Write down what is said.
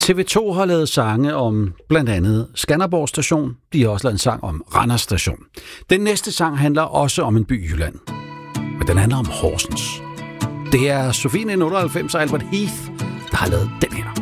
TV2 har lavet sange om blandt andet Skanderborg Station. De har også lavet en sang om Randers Station. Den næste sang handler også om en by i Jylland. Men den handler om Horsens. Det er Sofie 1998 og Albert Heath, der har lavet den.